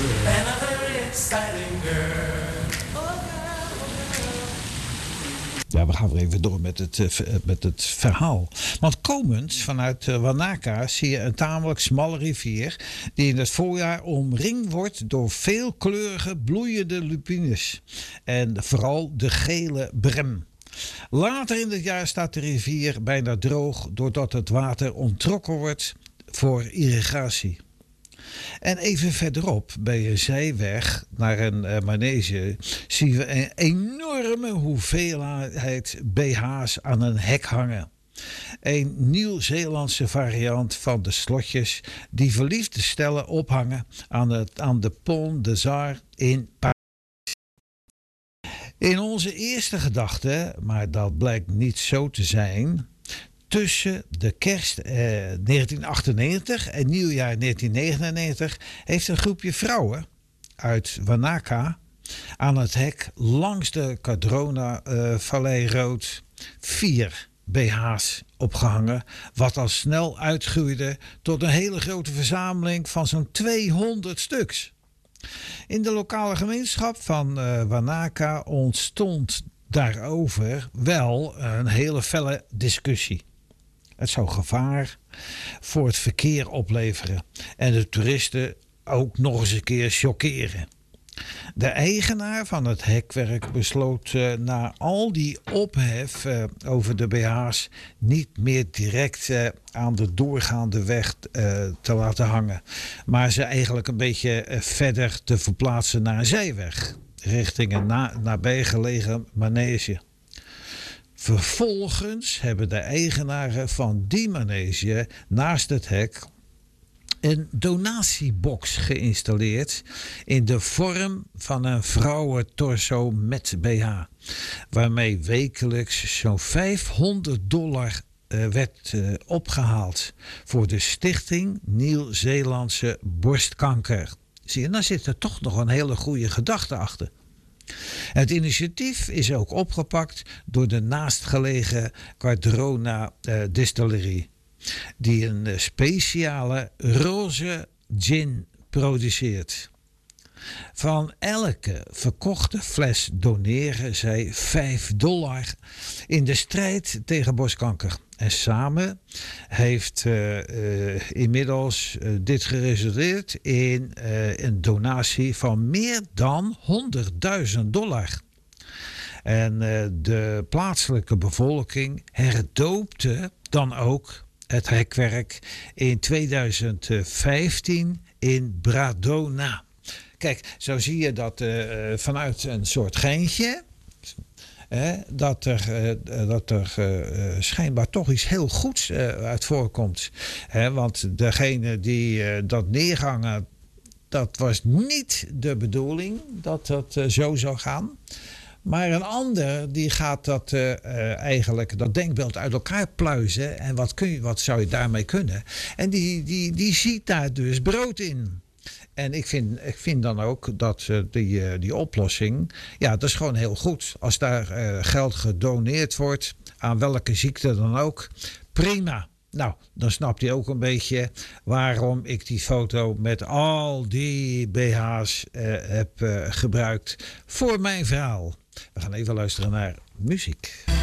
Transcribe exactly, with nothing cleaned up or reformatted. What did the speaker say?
Another exciting girl. Ja, we gaan weer even door met het, uh, met het verhaal. Want komend vanuit uh, Wanaka zie je een tamelijk smalle rivier die in het voorjaar omringd wordt door veelkleurige bloeiende lupines. En vooral de gele brem. Later in het jaar staat de rivier bijna droog doordat het water onttrokken wordt voor irrigatie. En even verderop, bij een zijweg naar een uh, manege, zien we een enorme hoeveelheid B H's aan een hek hangen. Een Nieuw-Zeelandse variant van de slotjes die verliefde stellen ophangen aan, het, aan de Pont des Arts in Parijs. In onze eerste gedachte, maar dat blijkt niet zo te zijn, tussen de kerst eh, negentien achtennegentig en nieuwjaar negentien negenennegentig heeft een groepje vrouwen uit Wanaka aan het hek langs de Cardrona uh, Vallei Road vier B H's opgehangen, wat al snel uitgroeide tot een hele grote verzameling van zo'n tweehonderd stuks. In de lokale gemeenschap van uh, Wanaka ontstond daarover wel een hele felle discussie. Het zou gevaar voor het verkeer opleveren en de toeristen ook nog eens een keer chockeren. De eigenaar van het hekwerk besloot uh, na al die ophef uh, over de B H's niet meer direct uh, aan de doorgaande weg uh, te laten hangen, maar ze eigenlijk een beetje uh, verder te verplaatsen naar een zijweg richting een na- nabijgelegen manege. Vervolgens hebben de eigenaren van die manege naast het hek een donatiebox geïnstalleerd in de vorm van een vrouwentorso met B H, waarmee wekelijks zo'n vijfhonderd dollar uh, werd uh, opgehaald voor de Stichting Nieuw-Zeelandse Borstkanker. Zie je, dan zit er toch nog een hele goede gedachte achter. Het initiatief is ook opgepakt door de naastgelegen Cardrona uh, Distillerie, die een uh, speciale roze gin produceert. Van elke verkochte fles doneren zij vijf dollar in de strijd tegen borstkanker. En samen heeft uh, uh, inmiddels uh, dit geresulteerd in uh, een donatie van meer dan honderdduizend dollar. En uh, de plaatselijke bevolking herdoopte dan ook het hekwerk in tweeduizend vijftien in Bradona. Kijk, zo zie je dat uh, vanuit een soort geintje, hè, dat er, uh, dat er uh, schijnbaar toch iets heel goeds uh, uit voorkomt. Hè, want degene die uh, dat neergangen, dat was niet de bedoeling dat dat uh, zo zou gaan. Maar een ander die gaat dat uh, uh, eigenlijk dat denkbeeld uit elkaar pluizen. En wat, kun je, wat zou je daarmee kunnen? En die, die, die ziet daar dus brood in. En ik vind, ik vind dan ook dat uh, die, uh, die oplossing, ja, dat is gewoon heel goed. Als daar uh, geld gedoneerd wordt, aan welke ziekte dan ook, prima. Nou, dan snapt hij ook een beetje waarom ik die foto met al die B H's uh, heb uh, gebruikt voor mijn verhaal. We gaan even luisteren naar muziek.